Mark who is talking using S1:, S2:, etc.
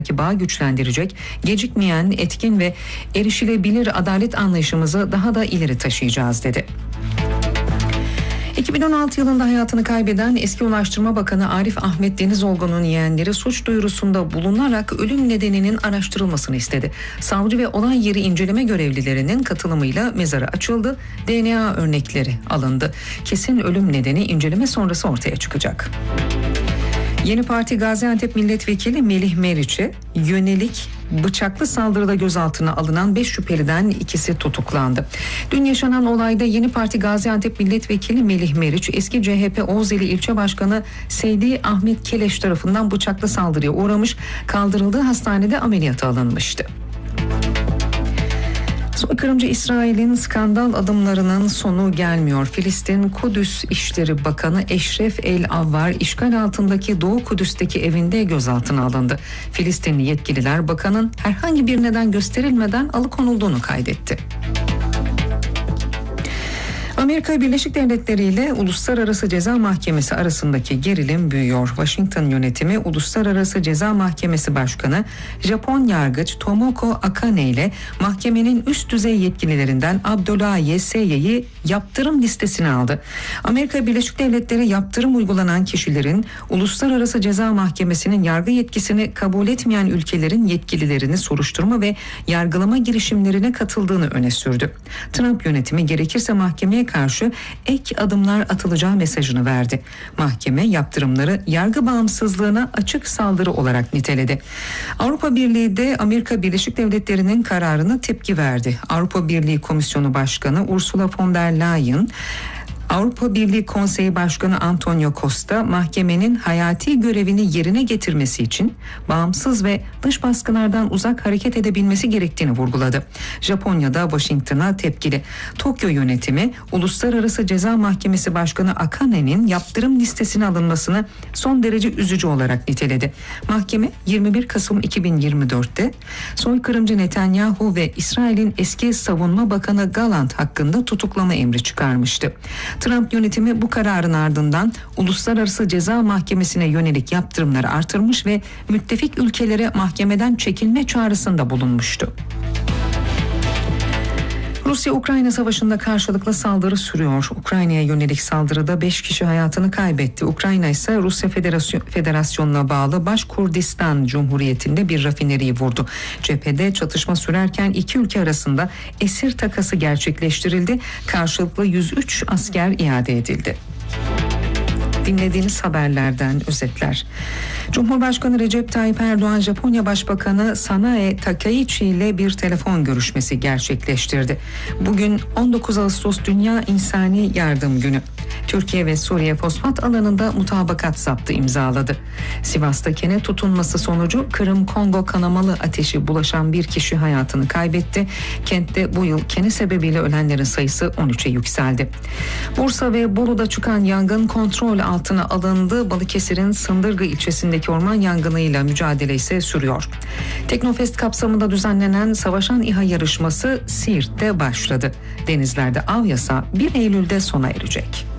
S1: bağı güçlendirecek, gecikmeyen, etkin ve erişilebilir adalet anlayışımızı daha da ileri taşıyacağız dedi. 2016 yılında hayatını kaybeden eski Ulaştırma Bakanı Arif Ahmet Denizolgun'un yeğenleri suç duyurusunda bulunarak ölüm nedeninin araştırılmasını istedi. Savcı ve olay yeri inceleme görevlilerinin katılımıyla mezarı açıldı, DNA örnekleri alındı. Kesin ölüm nedeni inceleme sonrası ortaya çıkacak. Yeni Parti Gaziantep Milletvekili Melih Meriç'e yönelik bıçaklı saldırıda gözaltına alınan 5 şüpheliden ikisi tutuklandı. Dün yaşanan olayda Yeni Parti Gaziantep Milletvekili Melih Meriç, eski CHP Oğuzeli İlçe Başkanı Seydi Ahmet Keleş tarafından bıçaklı saldırıya uğramış, kaldırıldığı hastanede ameliyata alınmıştı. Soykırımcı İsrail'in skandal adımlarının sonu gelmiyor. Filistin Kudüs İşleri Bakanı Eşref El-Avvar işgal altındaki Doğu Kudüs'teki evinde gözaltına alındı. Filistinli yetkililer bakanın herhangi bir neden gösterilmeden alıkonulduğunu kaydetti. Amerika Birleşik Devletleri ile Uluslararası Ceza Mahkemesi arasındaki gerilim büyüyor. Washington yönetimi Uluslararası Ceza Mahkemesi Başkanı Japon yargıç Tomoko Akane ile mahkemenin üst düzey yetkililerinden Abdullah Yeseye'yi yaptırım listesine aldı. Amerika Birleşik Devletleri yaptırım uygulanan kişilerin Uluslararası Ceza Mahkemesi'nin yargı yetkisini kabul etmeyen ülkelerin yetkililerini soruşturma ve yargılama girişimlerine katıldığını öne sürdü. Trump yönetimi gerekirse mahkemeye karşı ek adımlar atılacağı mesajını verdi. Mahkeme yaptırımları yargı bağımsızlığına açık saldırı olarak niteledi. Avrupa Birliği de Amerika Birleşik Devletleri'nin kararına tepki verdi. Avrupa Birliği Komisyonu Başkanı Ursula von der Leyen, Avrupa Birliği Konseyi Başkanı Antonio Costa mahkemenin hayati görevini yerine getirmesi için bağımsız ve dış baskılardan uzak hareket edebilmesi gerektiğini vurguladı. Japonya'da Washington'a tepkili. Tokyo yönetimi Uluslararası Ceza Mahkemesi Başkanı Akane'nin yaptırım listesine alınmasını son derece üzücü olarak niteledi. Mahkeme 21 Kasım 2024'te soykırımcı Netanyahu ve İsrail'in eski Savunma Bakanı Gallant hakkında tutuklama emri çıkarmıştı. Trump yönetimi bu kararın ardından Uluslararası Ceza Mahkemesi'ne yönelik yaptırımları artırmış ve müttefik ülkelere mahkemeden çekilme çağrısında bulunmuştu. Rusya-Ukrayna savaşında karşılıklı saldırı sürüyor. Ukrayna'ya yönelik saldırıda 5 kişi hayatını kaybetti. Ukrayna ise Rusya Federasyonu'na bağlı Başkurdistan Cumhuriyeti'nde bir rafineriyi vurdu. Cephede çatışma sürerken iki ülke arasında esir takası gerçekleştirildi. Karşılıklı 103 asker iade edildi. Dinlediğiniz haberlerden özetler. Cumhurbaşkanı Recep Tayyip Erdoğan, Japonya Başbakanı Sanae Takaichi ile bir telefon görüşmesi gerçekleştirdi. Bugün 19 Ağustos Dünya İnsani Yardım Günü. Türkiye ve Suriye fosfat alanında mutabakat zaptı imzaladı. Sivas'ta kene tutunması sonucu Kırım-Kongo kanamalı ateşi bulaşan bir kişi hayatını kaybetti. Kentte bu yıl kene sebebiyle ölenlerin sayısı 13'e yükseldi. Bursa ve Bolu'da çıkan yangın kontrol altına alındı. Balıkesir'in Sındırgı ilçesindeki orman yangınıyla mücadele ise sürüyor. Teknofest kapsamında düzenlenen Savaşan İHA yarışması Siirt'te başladı. Denizlerde av yasağı 1 Eylül'de sona erecek.